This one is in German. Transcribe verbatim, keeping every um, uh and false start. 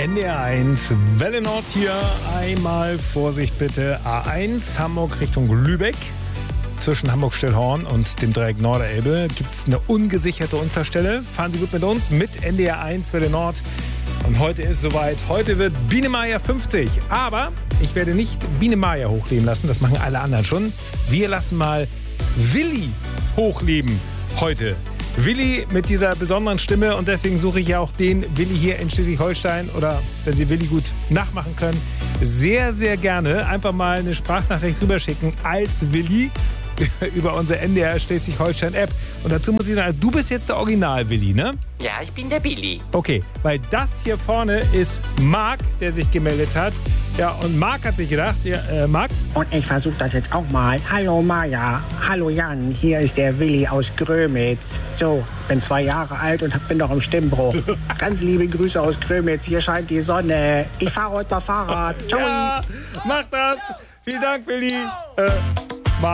N D R eins, Welle Nord hier. Einmal Vorsicht bitte. A eins, Hamburg Richtung Lübeck. Zwischen Hamburg-Stillhorn und dem Dreieck Norderelbe gibt es eine ungesicherte Unterstelle. Fahren Sie gut mit uns, mit N D R eins, Welle Nord. Und heute ist soweit. Heute wird Biene Maya fünfzig. Aber ich werde nicht Biene Maya hochleben lassen. Das machen alle anderen schon. Wir lassen mal Willi hochleben heute. Willi mit dieser besonderen Stimme. Und deswegen suche ich ja auch den Willi hier in Schleswig-Holstein. Oder wenn Sie Willi gut nachmachen können, sehr, sehr gerne einfach mal eine Sprachnachricht rüberschicken als Willi über unsere N D R Schleswig-Holstein-App. Und dazu muss ich sagen, du bist jetzt der Original-Willi, ne? Ja, ich bin der Billy. Okay, weil das hier vorne ist Marc, der sich gemeldet hat. Ja, und Marc hat sich gedacht, ja, äh, Marc? Und ich versuche das jetzt auch mal. Hallo Maja, hallo Jan, hier ist der Willi aus Grömitz. So, bin zwei Jahre alt und bin noch im Stimmbruch. Ganz liebe Grüße aus Grömitz, hier scheint die Sonne. Ich fahre heute mal Fahrrad. Ciao. Ja, mach das. Vielen Dank, Willi. Äh,